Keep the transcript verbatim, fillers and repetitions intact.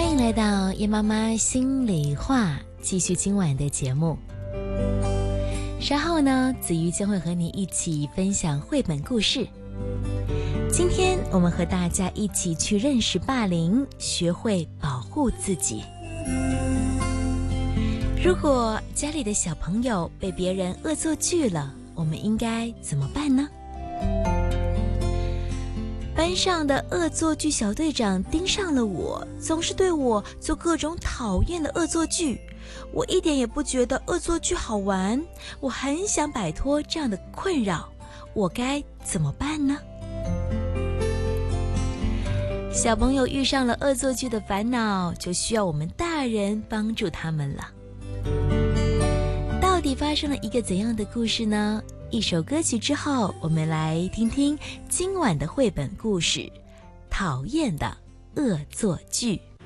欢迎来到叶妈妈心里话，继续今晚的节目。稍后呢，子瑜将会和你一起分享绘本故事。今天我们和大家一起去认识霸凌，学会保护自己。如果家里的小朋友被别人恶作剧了，我们应该怎么办呢？班上的恶作剧小队长盯上了我，总是对我做各种讨厌的恶作剧。我一点也不觉得恶作剧好玩，我很想摆脱这样的困扰，我该怎么办呢？小朋友遇上了恶作剧的烦恼，就需要我们大人帮助他们了。到底发生了一个怎样的故事呢？一首歌曲之后，我们来听听今晚的绘本故事《讨厌的恶作剧》。